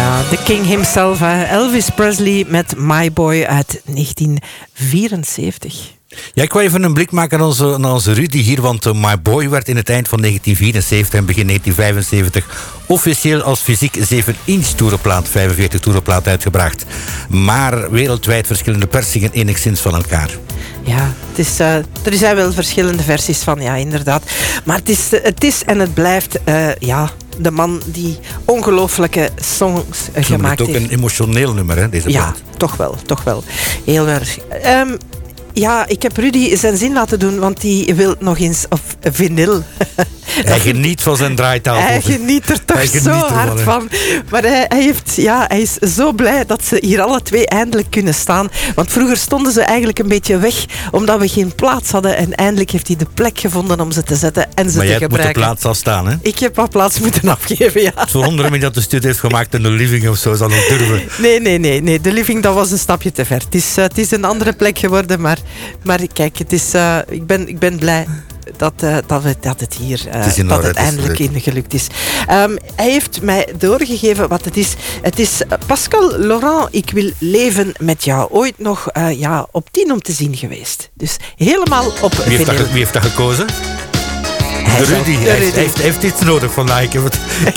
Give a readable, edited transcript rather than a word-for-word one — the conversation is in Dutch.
Ja, de king himself, Elvis Presley met My Boy uit 1974. Ja, ik wil even een blik maken naar onze Rudy hier, want My Boy werd in het eind van 1974 en begin 1975 officieel als fysiek 7-inch toerenplaat, 45 toerenplaat uitgebracht. Maar wereldwijd verschillende persingen enigszins van elkaar. Ja, er zijn wel verschillende versies van, ja, inderdaad. Maar het is en het blijft, de man die ongelooflijke songs gemaakt heeft. Het is ook een emotioneel nummer, hè, deze plaat. Ja, toch wel. Heel erg. Ja, ik heb Rudy zijn zin laten doen, want die wil nog eens op vinyl. Hij geniet van zijn draaitafel. Hij geniet er toch zo hard van. Maar hij is zo blij dat ze hier alle twee eindelijk kunnen staan. Want vroeger stonden ze eigenlijk een beetje weg, omdat we geen plaats hadden. En eindelijk heeft hij de plek gevonden om ze te zetten en ze te gebruiken. Maar jij moet de plaats al staan, hè? Ik heb wat plaats moeten afgeven, ja. Het verwondert me dat de studio heeft gemaakt in de living of zo, zal ik durven. Nee. De living, dat was een stapje te ver. Het is een andere plek geworden, maar kijk, ik ben blij dat het hier dat het eindelijk in gelukt is. Hij heeft mij doorgegeven wat het is. Het is Pascal Laurent, Ik wil leven met jou. Ooit nog op 10 om te zien geweest. Dus helemaal op vinyl. Wie heeft dat gekozen? Rudy. Hij heeft iets nodig vandaag.